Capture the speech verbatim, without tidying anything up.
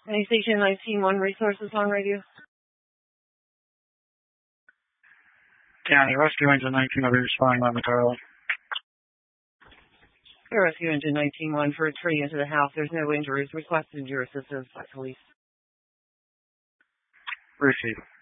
Any Station nineteen one resources on radio? County, Rescue Engine nineteen will be responding momentarily. Rescue Engine nineteen one for a tree into the house. There's no injuries. Requested your assistance by police. Receive.